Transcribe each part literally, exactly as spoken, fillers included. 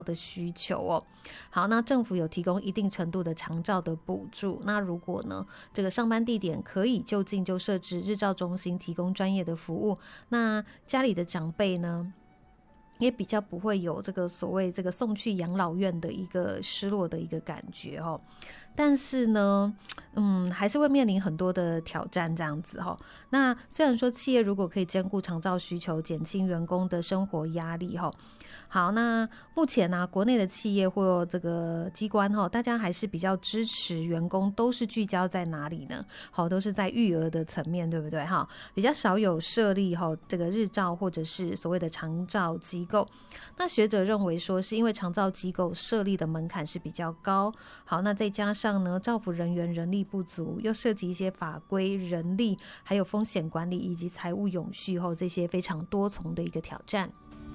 的需求哦。好，那政府有提供一定程度的长照的补助，那如果呢这个上班地点可以就近就设置日照中心，提供专业的服务，那家里的长辈呢也比较不会有这个所谓这个送去养老院的一个失落的一个感觉哦。但是呢，嗯，还是会面临很多的挑战这样子哈。那虽然说企业如果可以兼顾长照需求，减轻员工的生活压力哈。好，那目前呢、啊，国内的企业或这个机关哈，大家还是比较支持员工都是聚焦在哪里呢？好，都是在育儿的层面，对不对哈？比较少有设立哈这个日照或者是所谓的长照机构。那学者认为说，是因为长照机构设立的门槛是比较高。好，那再加上呢，照服人员人力不足，又涉及一些法规、人力，还有风险管理以及财务永续后这些非常多重的一个挑战。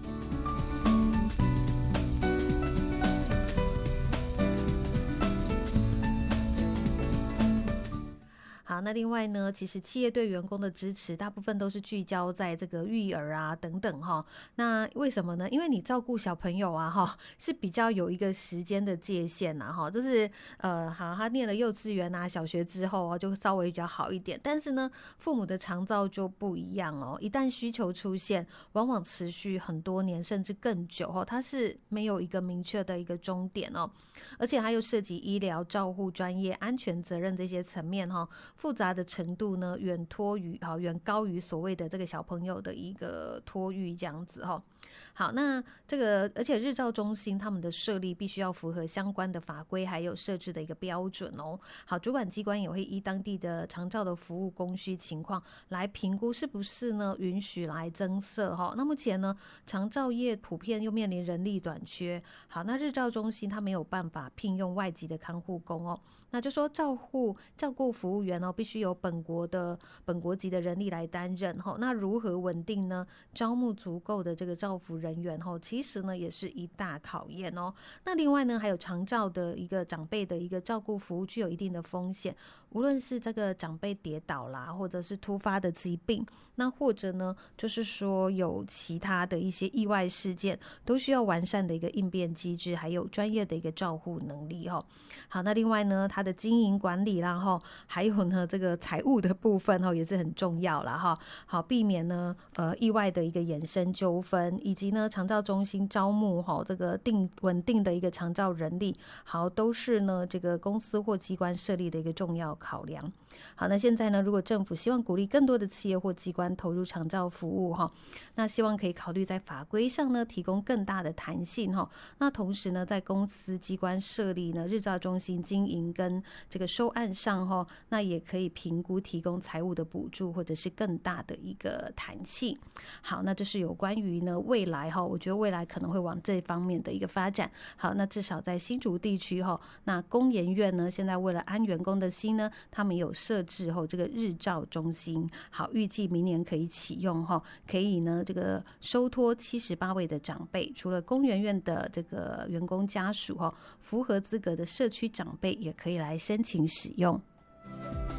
好，那另外呢，其实企业对员工的支持大部分都是聚焦在这个育儿啊等等哈。那为什么呢？因为你照顾小朋友啊哈，是比较有一个时间的界限啊哈，就是呃，好，他念了幼稚园啊、小学之后啊，就稍微比较好一点。但是呢，父母的长照就不一样哦，一旦需求出现，往往持续很多年甚至更久哦，它是没有一个明确的一个终点哦，而且它又涉及医疗、照护、专业、安全责任这些层面哈。复杂的程度呢，远托于好，远高于所谓的这个小朋友的一个托育这样子哈。好，那这个而且日照中心他们的设立必须要符合相关的法规，还有设置的一个标准哦。好，主管机关也会依当地的长照的服务供需情况来评估是不是呢允许来增设哈。那目前呢，长照业普遍又面临人力短缺。好，那日照中心他没有办法聘用外籍的看护工哦，那就说照护照顾服务员哦，必须由本国的本国籍的人力来担任哈。那如何稳定呢？招募足够的这个照服人员哈，其实呢也是一大考验哦。那另外呢，还有长照的一个长辈的一个照顾服务具有一定的风险，无论是这个长辈跌倒啦，或者是突发的疾病，那或者呢就是说有其他的一些意外事件，都需要完善的一个应变机制，还有专业的一个照护能力哈。好，那另外呢，它的经营管理啦哈，还有呢这个财务的部分哈也是很重要啦哈。好，避免呢呃意外的一个衍生纠纷，以及呢长照中心招募哈这个定稳定的一个长照人力，好都是呢这个公司或机关设立的一个重要考量。好，那现在呢，如果政府希望鼓励更多的企业或机关投入长照服务哈，那希望可以考虑在法规上呢提供更大的弹性哈。那同时呢，在公司机关设立呢日照中心经营跟这个收案上哈，那也可以评估提供财务的补助或者是更大的一个弹性。好，那这是有关于呢未来哈，我觉得未来可能会往这方面的一个发展。好，那至少在新竹地区哈，那工研院呢现在为了安员工的心呢，他们有设置后这个日照中心，好，预计明年可以启用哈，可以呢这个收托七十八位的长辈，除了工研院的这个员工家属哈，符合资格的社区长辈也可以来申请使用。